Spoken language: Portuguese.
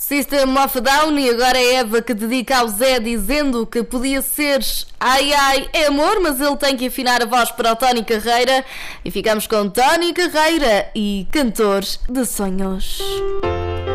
System of a Down, e agora é Eva que dedica ao Zé dizendo que podia ser ai ai é amor, mas ele tem que afinar a voz para o Tony Carreira. E ficamos com Tony Carreira e Cantor de Sonhos.